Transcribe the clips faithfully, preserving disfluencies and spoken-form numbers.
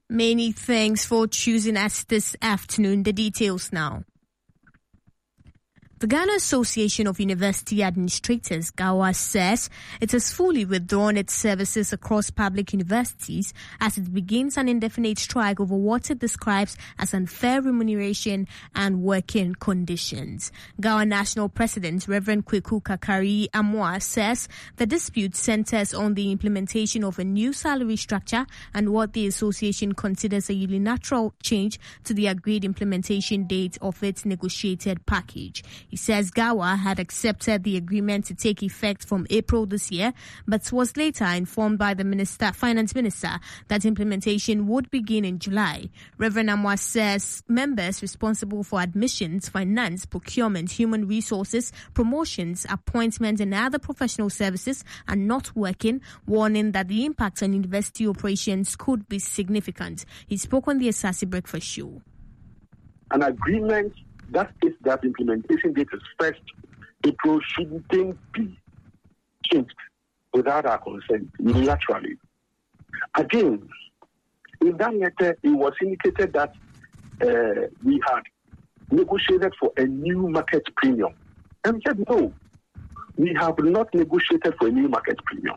Many thanks for choosing us this afternoon. The details now. The Ghana Association of University Administrators, GAWA, says it has fully withdrawn its services across public universities as it begins an indefinite strike over what it describes as unfair remuneration and working conditions. GAWA National President Reverend Kweku Kakari Amoah says the dispute centers on the implementation of a new salary structure and what the association considers a unilateral change to the agreed implementation date of its negotiated package. He says GAWA had accepted the agreement to take effect from April this year, but was later informed by the minister, finance minister that implementation would begin in July. Reverend Amoah says members responsible for admissions, finance, procurement, human resources, promotions, appointments, and other professional services are not working, warning that the impact on university operations could be significant. He spoke on the Asase Breakfast Show. An agreement that is that implementation date is first April shouldn't be changed without our consent unilaterally. Again, in that letter, it was indicated that uh, we had negotiated for a new market premium. And we said, no, we have not negotiated for a new market premium.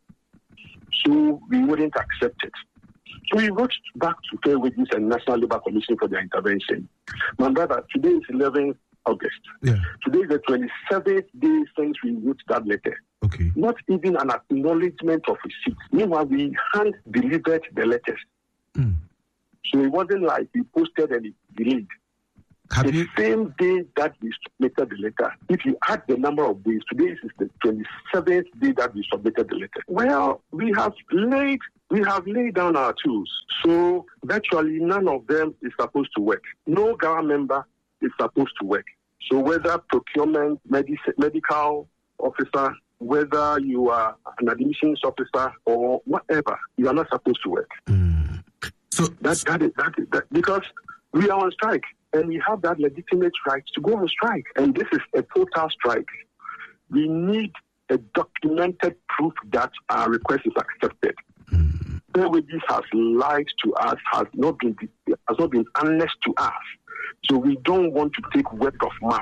So we wouldn't accept it. So we wrote back to Fair Wages and National Labour Commission for their intervention. My brother, today is eleventh August. Yeah. Today is the twenty-seventh day since we wrote that letter. Okay. Not even an acknowledgement of receipt. Meanwhile, we hand delivered the letters. Mm. So it wasn't like we posted and it delayed. Have the you... same day that we submitted the letter, if you add the number of days, today is the twenty-seventh day that we submitted the letter. Well, we have laid we have laid down our tools. So virtually none of them is supposed to work. No government member is supposed to work. So whether procurement, medic- medical officer, whether you are an admissions officer or whatever, you are not supposed to work. Mm. So that, that is, that is, that, because we are on strike. And we have that legitimate right to go on strike. And this is a total strike. We need a documented proof that our request is accepted. Mm. Fair Wages has lied to us, has not been has not been honest to us. So we don't want to take word of mouth.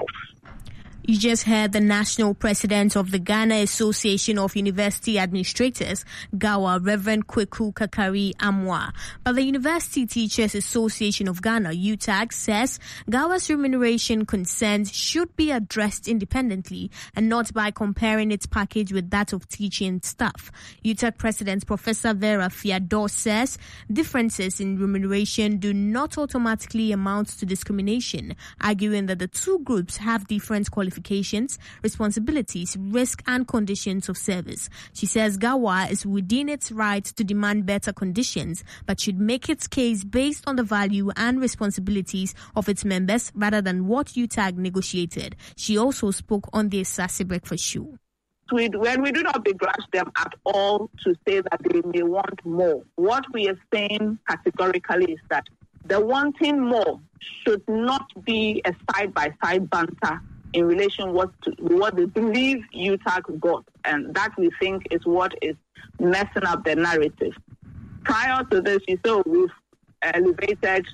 You just heard the national president of the Ghana Association of University Administrators, GAWA, Reverend Kweku Kakari Amoah. But the University Teachers Association of Ghana, U T A G, says GAWA's remuneration concerns should be addressed independently and not by comparing its package with that of teaching staff. U T A G President Professor Vera Fiador says differences in remuneration do not automatically amount to discrimination, arguing that the two groups have different qualifications. Responsibilities, risk, and conditions of service. She says GAWA is within its right to demand better conditions, but should make its case based on the value and responsibilities of its members rather than what U T A G negotiated. She also spoke on the Asase Breakfast Show. We, when we do not begrudge them at all to say that they may want more, what we are saying categorically is that the wanting more should not be a side-by-side banter in relation what to, what they believe U T A G got, and that we think is what is messing up the narrative. Prior to this, you saw we've elevated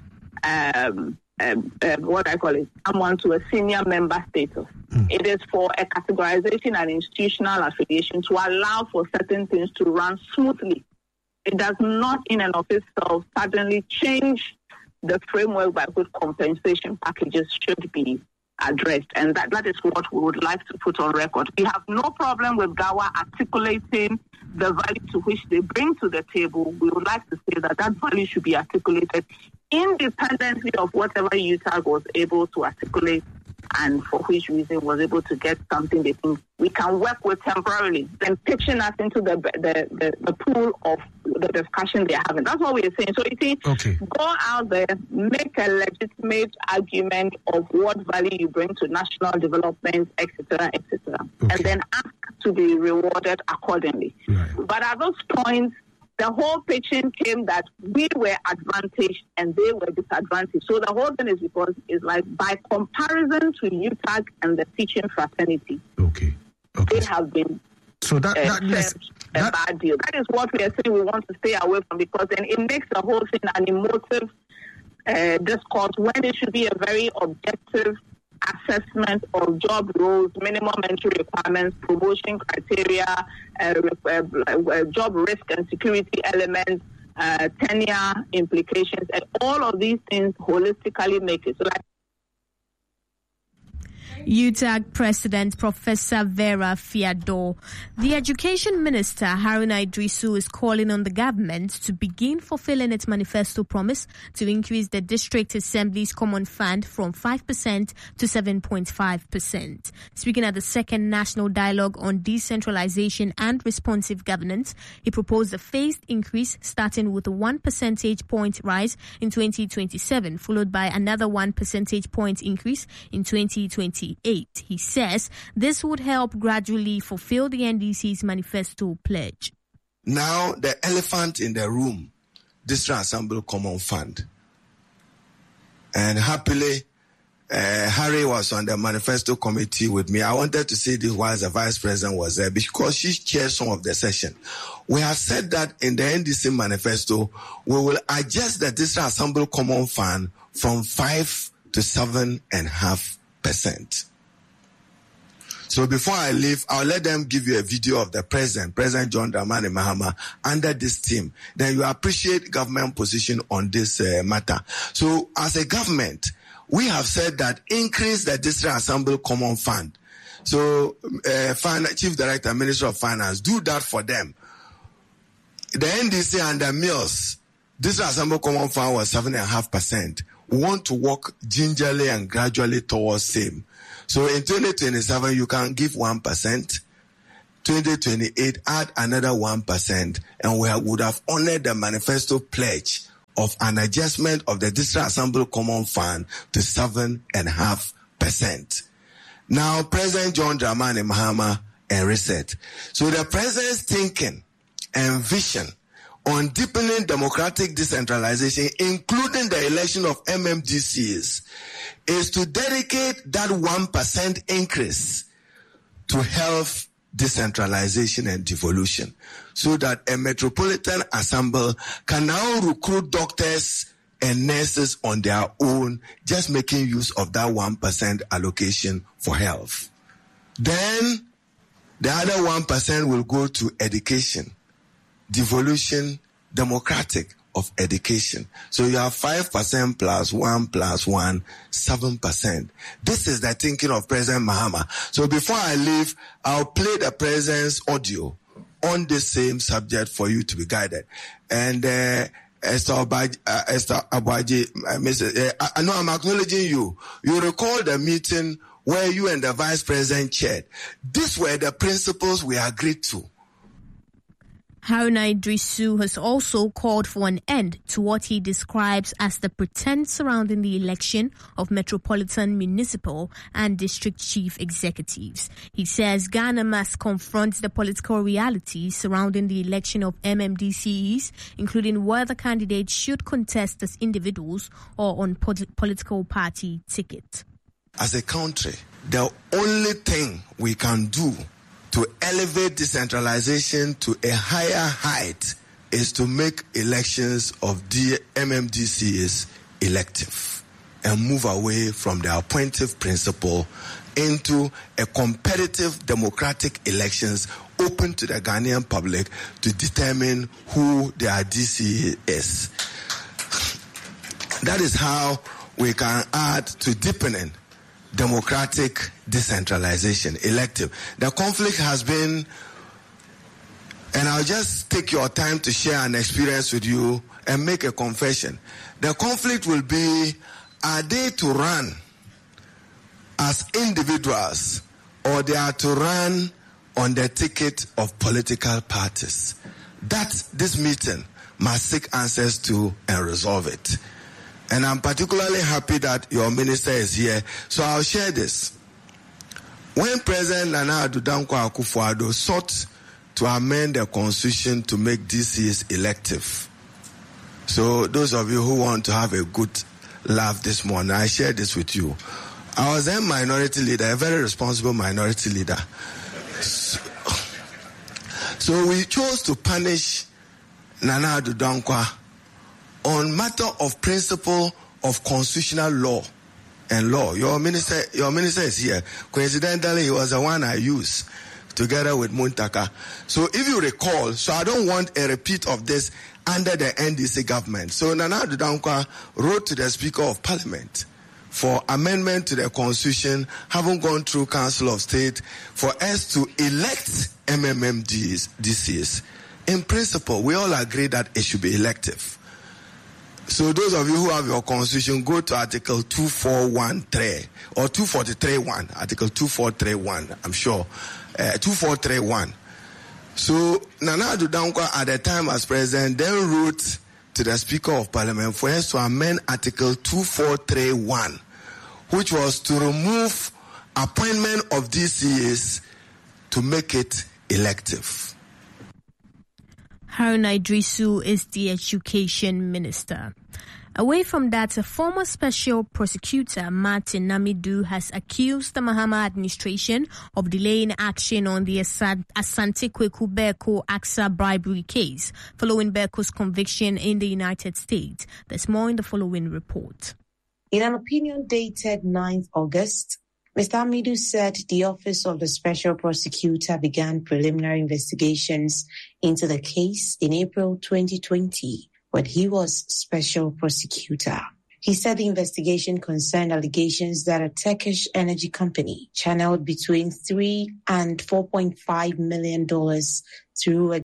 um, um, um, what I call it, someone to a senior member status. Mm. It is for a categorization and institutional affiliation to allow for certain things to run smoothly. It does not, in and of itself, suddenly change the framework by which compensation packages should be addressed, and that, that is what we would like to put on record. We have no problem with GAWA articulating the value to which they bring to the table. We would like to say that that value should be articulated independently of whatever U T A G was able to articulate and for which reason was able to get something they think we can work with temporarily, then pitching us into the the, the, the pool of the discussion they're having. That's what we're saying. So you see, okay. Go out there, make a legitimate argument of what value you bring to national development, et cetera, et cetera, okay. And then ask to be rewarded accordingly. Right. But at those points, the whole pitching came that we were advantaged and they were disadvantaged. So the whole thing is because it's like by comparison to U T A G and the teaching fraternity, okay, okay, they have been so that, uh, that yes, a that, bad deal. That is what we are saying we want to stay away from, because then it makes the whole thing an emotive uh, discourse when it should be a very objective assessment of job roles, minimum entry requirements, promotion criteria, uh, uh, uh, job risk and security elements, uh, tenure implications, and all of these things holistically make it. So like U T A G President Professor Vera Fiador. The Education Minister Haruna Iddrisu is calling on the government to begin fulfilling its manifesto promise to increase the District Assembly's Common Fund from five percent to seven point five percent. Speaking at the second National Dialogue on Decentralization and Responsive Governance, he proposed a phased increase starting with a one percentage point rise in twenty twenty-seven, followed by another one percentage point increase in twenty twenty-eight. He says this would help gradually fulfill the N D C's manifesto pledge. Now, the elephant in the room, District Assembly Common Fund. And happily, uh, Harry was on the manifesto committee with me. I wanted to say this while the vice president was there because she chaired some of the session. We have said that in the N D C manifesto, we will adjust the District Assembly Common Fund from five to seven and a half percent. So before I leave, I'll let them give you a video of the president, President John Dramani Mahama, under this team. Then you appreciate government position on this uh, matter. So as a government, we have said that increase the District Assembly Common Fund. So uh, Finance, Chief Director, Minister of Finance, do that for them. The N D C and the Mills, District Assembly Common Fund was seven and a half percent. We want to work gingerly and gradually towards same. So in twenty twenty-seven, you can give one percent. twenty twenty-eight, add another one percent. And we would have honored the manifesto pledge of an adjustment of the District Assembly Common Fund to seven point five percent. Now, President John Dramani Mahama and reset. So the president's thinking and vision on deepening democratic decentralization, including the election of M M D Cs, is to dedicate that one percent increase to health decentralization and devolution, so that a metropolitan assembly can now recruit doctors and nurses on their own, just making use of that one percent allocation for health. Then the other one percent will go to education, devolution, democratic of education. So you have five percent plus one plus one, seven percent. This is the thinking of President Mahama. So before I leave, I'll play the President's audio on the same subject for you to be guided. And uh, Esther Abuaji, uh, Esther Abuaji, uh, Missus Uh, I, I know I'm acknowledging you. You recall the meeting where you and the Vice President chaired. These were the principles we agreed to. Haruna Iddrisu has also called for an end to what he describes as the pretense surrounding the election of metropolitan, municipal and district chief executives. He says Ghana must confront the political realities surrounding the election of M M D Cs, including whether candidates should contest as individuals or on polit- political party ticket. As a country, the only thing we can do to elevate decentralization to a higher height is to make elections of the M M D Cs elective and move away from the appointive principle into a competitive democratic elections open to the Ghanaian public to determine who their D C is. That is how we can add to deepening democratic decentralization, elective. The conflict has been, and I'll just take your time to share an experience with you and make a confession. The conflict will be, are they to run as individuals or they are to run on the ticket of political parties? That this meeting must seek answers to and resolve it. And I'm particularly happy that your minister is here. So I'll share this. When President Nana Addo Dankwa Akufo-Addo sought to amend the constitution to make D Cs elective. So those of you who want to have a good laugh this morning, I share this with you. I was a minority leader, a very responsible minority leader. So, So we chose to punish Nana Addo Dankwa on matter of principle of constitutional law and law. Your minister, your minister is here. Coincidentally, he was the one I used together with Muntaka. So if you recall, so I don't want a repeat of this under the N D C government. So Nana Addo Dankwa wrote to the Speaker of Parliament for amendment to the Constitution, having gone through Council of State, for us to elect M M M D Cs. In principle, we all agree that it should be elective. So those of you who have your constitution, go to Article two forty-one three or two forty-three one, Article two forty-three one, I'm sure, uh, two forty-three one. So Nana Addo Dankwa at the time as president then wrote to the Speaker of Parliament for us to amend Article two forty-three one, which was to remove appointment of D C As to make it elective. Haruna Iddrisu is the Education Minister. Away from that, a former special prosecutor, Martin Namidu, has accused the Mahama administration of delaying action on the Asante Kweku Berko AXA bribery case following Berko's conviction in the United States. There's more in the following report. In an opinion dated ninth August, Mister Namidu said the Office of the Special Prosecutor began preliminary investigations into the case in April twenty twenty, when he was Special Prosecutor. He said the investigation concerned allegations that a Turkish energy company channeled between three and four point five million dollars through a